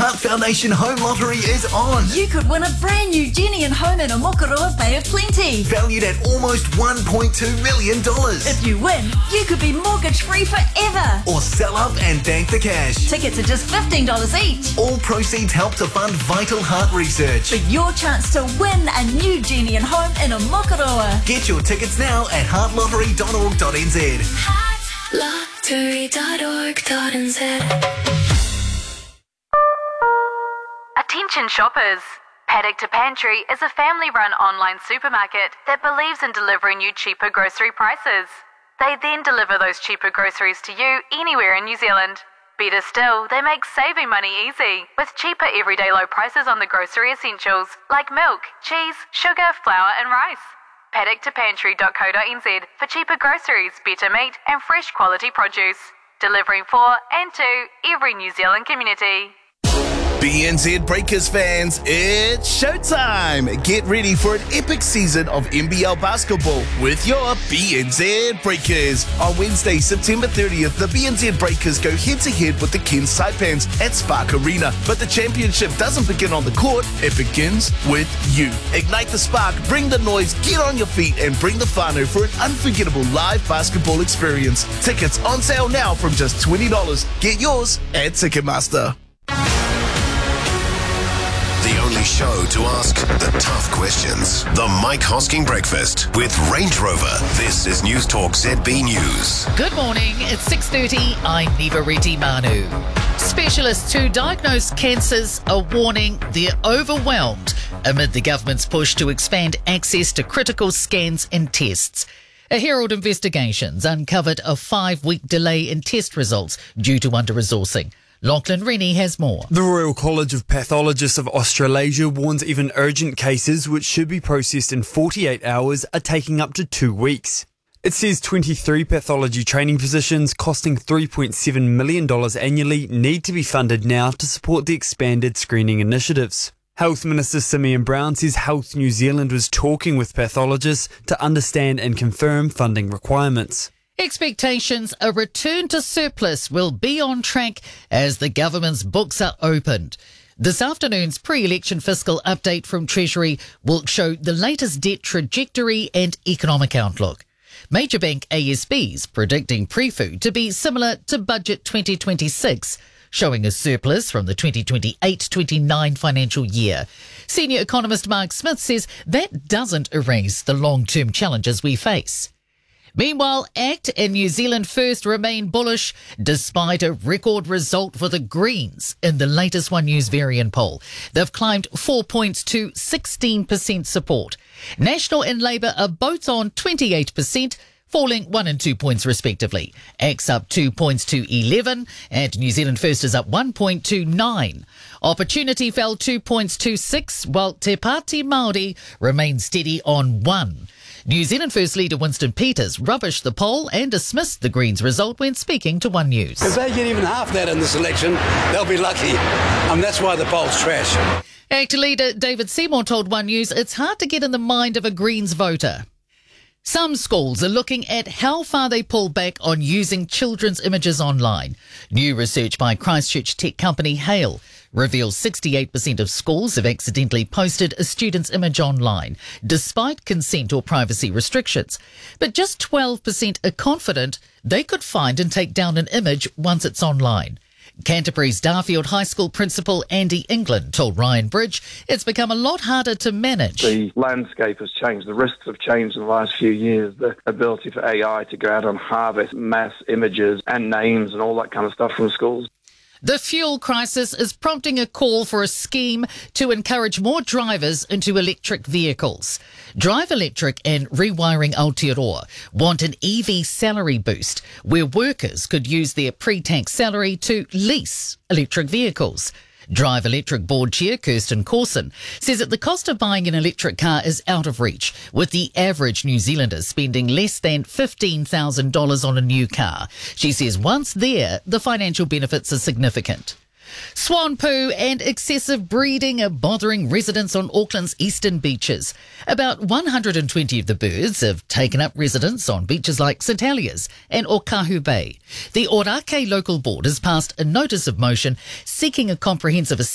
Heart Foundation Home Lottery is on. You could win a brand new Genian home in Omokaroa Bay of Plenty. Valued at almost $1.2 million. If you win, you could be mortgage-free forever. Or sell up and bank the cash. Tickets are just $15 each. All proceeds help to fund vital heart research. For your chance to win a new Genian home in Omokaroa. Get your tickets now at heartlottery.org.nz. Heartlottery.org.nz. Attention shoppers! Paddock to Pantry is a family-run online supermarket that believes in delivering you cheaper grocery prices. They then deliver those cheaper groceries to you anywhere in New Zealand. Better still, they make saving money easy, with cheaper everyday low prices on the grocery essentials like milk, cheese, sugar, flour and rice. Paddock2pantry.co.nz for cheaper groceries, better meat and fresh quality produce. Delivering for and to every New Zealand community. BNZ Breakers fans, it's showtime! Get ready for an epic season of NBL basketball with your BNZ Breakers. On Wednesday, September 30th, the BNZ Breakers go head-to-head with the Cairns Taipans at Spark Arena. But the championship doesn't begin on the court, it begins with you. Ignite the spark, bring the noise, get on your feet, and bring the whānau for an unforgettable live basketball experience. Tickets on sale now from just $20. Get yours at Ticketmaster. The only show to ask the tough questions. The Mike Hosking Breakfast with Range Rover. This is News Talk ZB News. Good morning, it's 6:30. I'm Niva Reti Manu. Specialists who diagnose cancers are warning they're overwhelmed amid the government's push to expand access to critical scans and tests. A Herald Investigations uncovered a 5-week delay in test results due to under-resourcing. Lachlan Rennie has more. The Royal College of Pathologists of Australasia warns even urgent cases, which should be processed in 48 hours, are taking up to 2 weeks. It says 23 pathology training positions costing $3.7 million annually need to be funded now to support the expanded screening initiatives. Health Minister Simeon Brown says Health New Zealand was talking with pathologists to understand and confirm funding requirements. Expectations a return to surplus will be on track as the government's books are opened. This afternoon's pre-election fiscal update from Treasury will show the latest debt trajectory and economic outlook. Major bank ASB's predicting pre-food to be similar to Budget 2026, showing a surplus from the 2028-29 financial year. Senior economist Mark Smith says that doesn't erase the long-term challenges we face. Meanwhile, ACT and New Zealand First remain bullish despite a record result for the Greens in the latest One News Varian poll. They've climbed 4 points to 16% support. National and Labour are both on 28%, falling 1 and 2 points respectively. ACT's up 2 points to 11 and New Zealand First is up 1 point to 9. Opportunity fell 2 points to 6, while Te Pāti Māori remained steady on 1. New Zealand First leader Winston Peters rubbished the poll and dismissed the Greens' result when speaking to One News. If they get even half that in this election, they'll be lucky. That's why the poll's trash. ACT leader David Seymour told One News it's hard to get in the mind of a Greens voter. Some schools are looking at how far they pull back on using children's images online. New research by Christchurch tech company Hale reveals 68% of schools have accidentally posted a student's image online, despite consent or privacy restrictions. But just 12% are confident they could find and take down an image once it's online. Canterbury's Darfield High School principal Andy England told Ryan Bridge it's become a lot harder to manage. The landscape has changed. The risks have changed in the last few years. The ability for AI to go out and harvest mass images and names and all that kind of stuff from schools. The fuel crisis is prompting a call for a scheme to encourage more drivers into electric vehicles. Drive Electric and Rewiring Aotearoa want an EV salary boost where workers could use their pre-tax salary to lease electric vehicles. Drive Electric board chair Kirsten Corson says that the cost of buying an electric car is out of reach, with the average New Zealander spending less than $15,000 on a new car. She says once there, the financial benefits are significant. Swan poo and excessive breeding are bothering residents on Auckland's eastern beaches. About 120 of the birds have taken up residence on beaches like St Heliers and Okahu Bay. The Orake Local Board has passed a notice of motion seeking a comprehensive